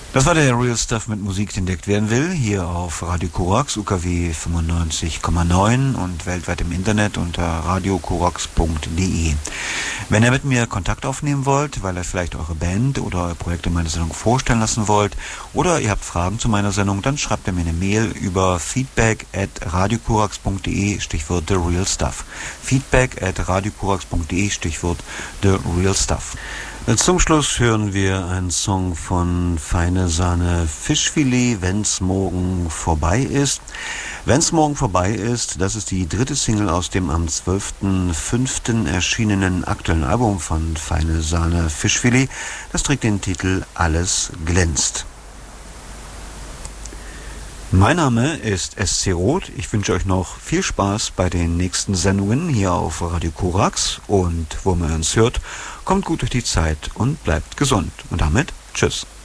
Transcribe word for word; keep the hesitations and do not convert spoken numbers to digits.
Das war der Real Stuff mit Musik, die entdeckt werden will, hier auf Radio Korax, U K W fünfundneunzig Komma neun und weltweit im Internet unter radio korax punkt de. Wenn ihr mit mir Kontakt aufnehmen wollt, weil ihr vielleicht eure Band oder euer Projekt in meiner Sendung vorstellen lassen wollt, oder ihr habt Fragen zu meiner Sendung, dann schreibt ihr mir eine Mail über feedback at radio korax punkt de, Stichwort The Real Stuff. Feedback at radio korax punkt de, Stichwort The Real Stuff. Zum Schluss hören wir einen Song von Feine Sahne Fischfilet, Wenn's morgen vorbei ist. Wenn's morgen vorbei ist, das ist die dritte Single aus dem am zwölften fünften erschienenen aktuellen Album von Feine Sahne Fischfilet. Das trägt den Titel Alles glänzt. Mein Name ist S C Roth. Ich wünsche euch noch viel Spaß bei den nächsten Sendungen hier auf Radio Korax. Und wo man uns hört, kommt gut durch die Zeit und bleibt gesund. Und damit tschüss.